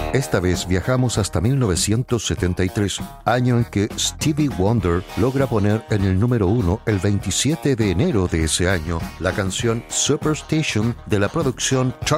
Esta vez viajamos hasta 1973, año en que Stevie Wonder logra poner en el número 1 el 27 de enero de ese año la canción Superstation de la producción